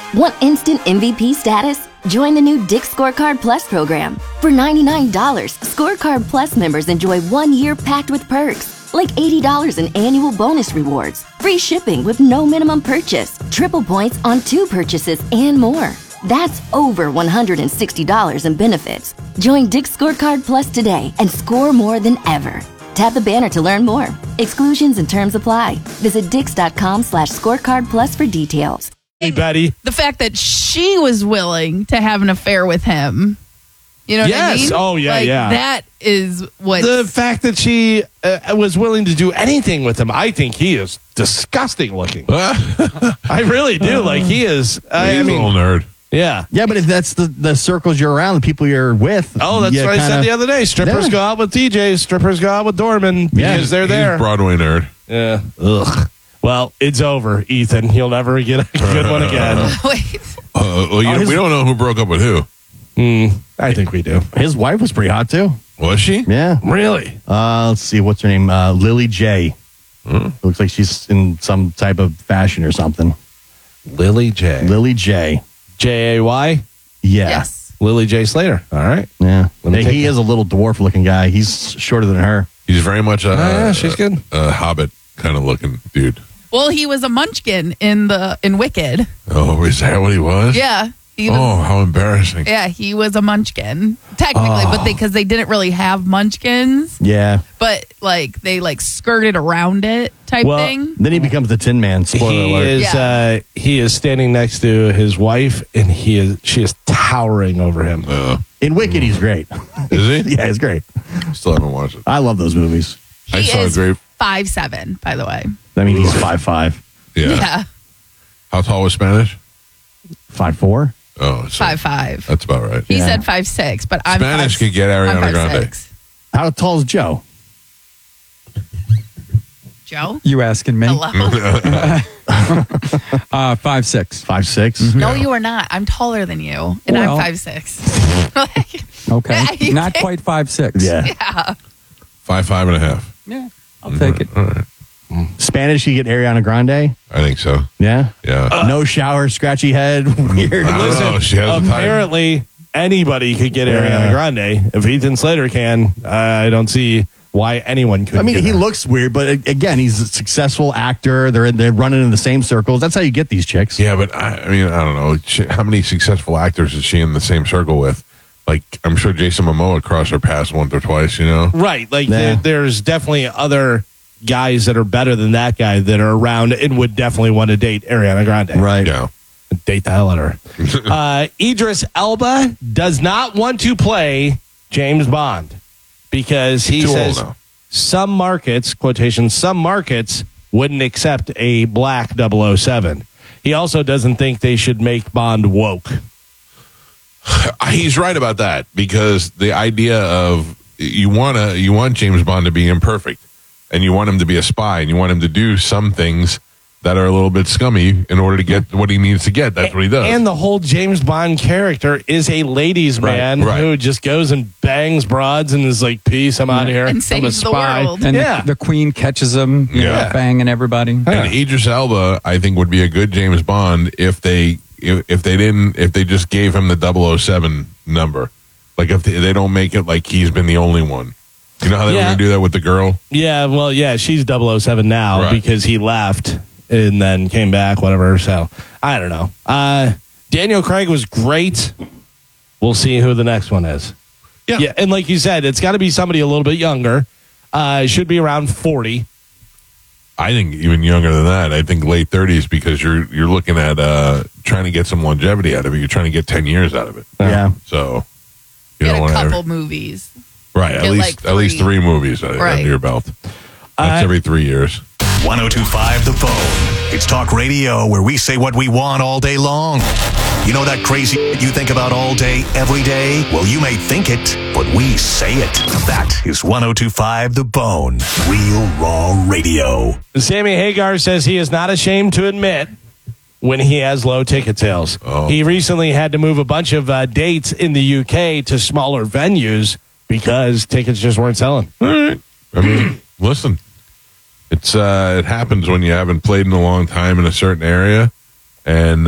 Want instant MVP status? Join the new Dick's Scorecard Plus program. For $99, Scorecard Plus members enjoy 1 year packed with perks, like $80 in annual bonus rewards, free shipping with no minimum purchase, triple points on 2 purchases, and more. That's over $160 in benefits. Join Dick's Scorecard Plus today and score more than ever. Tap the banner to learn more. Exclusions and terms apply. Visit dix.com/scorecardplus for details. Hey, Betty. The fact that she was willing to have an affair with him. You know what I mean? Oh, yeah, yeah. That is what... The fact that she was willing to do anything with him, I think he is disgusting looking. I really do. Like, he is... He's a little nerd. Yeah. Yeah, but if that's the circles you're around, the people you're with. Oh, that's what I said the other day. Strippers go out with DJs. Strippers go out with doormen because they're there. He's a Broadway nerd. Yeah. Ugh. Well, it's over, Ethan. You'll never get a good one again. Wait. We don't know who broke up with who. I think we do. His wife was pretty hot, too. Was she? Yeah. Really? Let's see. What's her name? Lily J. Looks like she's in some type of fashion or something. Lily J. Lily J. J-A-Y? Yeah. Yes. Lily J. Slater. All right. Yeah. He is a little dwarf-looking guy. He's shorter than her. He's very much she's good. A Hobbit kind of looking dude. Well, he was a munchkin in Wicked. Oh, is that what he was? Yeah. He was, how embarrassing. Yeah, he was a munchkin. Technically, but because they didn't really have munchkins. Yeah. But they skirted around it type thing. Then he becomes the Tin Man. Spoiler alert. He is standing next to his wife, and she is towering over him. In Wicked, he's great. Is he? Yeah, he's great. Still haven't watched it. I love those movies. He I saw is a great... 5'7", by the way. I mean, he's 5'5". Yeah. How tall was Spanish? 5'4". Oh, so 5'5". that's about right. He said 5'6", but I'm Spanish could get Ariana Grande. 5'6". How tall is Joe? Joe? You asking me? Hello? 5'6". 5'6". No, you are not. I'm taller than you, and Well. I'm 5'6". Okay. Yeah, Not quite 5'6". Yeah. Yeah. 5'5.5". Yeah. I'll take it. All right. Spanish, you get Ariana Grande? I think so. Yeah? Yeah. No shower, scratchy head, weird. I don't know. She has a type. Apparently, anybody could get Ariana Grande. If Ethan Slater can, I don't see why anyone could. I mean, he looks weird, but again, he's a successful actor. They're running in the same circles. That's how you get these chicks. Yeah, but I don't know. How many successful actors is she in the same circle with? Like, I'm sure Jason Momoa crossed her paths once or twice, you know? Right. Like, Yeah. there's definitely other guys that are better than that guy that are around and would definitely want to date Ariana Grande. Right. Yeah. Date the hell out of her. Idris Elba does not want to play James Bond because he Too old says now. some markets, quotation, some markets wouldn't accept a black 007. He also doesn't think they should make Bond woke. He's right about that because the idea of you want James Bond to be imperfect and you want him to be a spy and you want him to do some things that are a little bit scummy in order to get what he needs to get. That's what he does. And the whole James Bond character is a ladies' man right. who just goes and bangs broads and is like, peace, I'm out of here. And I'm a saves the spy. world. And Yeah. the queen catches him, banging everybody. And Idris Elba, I think, would be a good James Bond if they just gave him the 007 number. Like if they don't make it like he's been the only one. You know how they were going to do that with the girl? Yeah, well, yeah, she's 007 now Right. because he left and then came back, whatever. So, I don't know. Daniel Craig was great. We'll see who the next one is. Yeah, and like you said, it's got to be somebody a little bit younger. Should be around 40. I think even younger than that. I think late 30s because you're looking at trying to get some longevity out of it. You're trying to get 10 years out of it. Yeah. So you Get don't a want couple movies. right get at least 3 movies under your belt. That's every 3 years. 102.5 The Bone. It's talk radio where we say what we want all day long. You know that crazy you think about all day, every day? Well, you may think it, but we say it. That is 102.5 The Bone. Real Raw Radio. Sammy Hagar says he is not ashamed to admit when he has low ticket sales. Oh. He recently had to move a bunch of dates in the UK to smaller venues because tickets just weren't selling. All right. I mean, listen, it happens when you haven't played in a long time in a certain area, and